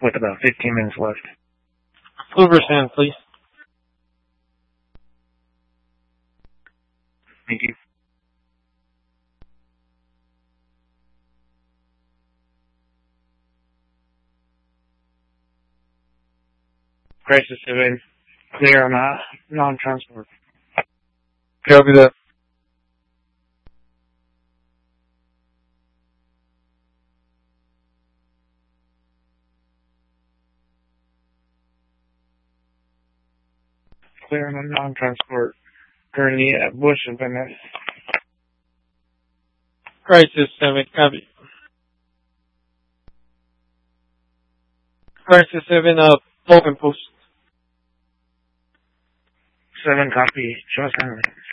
with about 15 minutes left. Overstand, please. Thank you. Crisis 7, clear on non-transport. Copy that. Clear on non-transport. Currently at Bush and Venice. Crisis 7, copy. Crisis 7, open post. 7, copy. Trust me.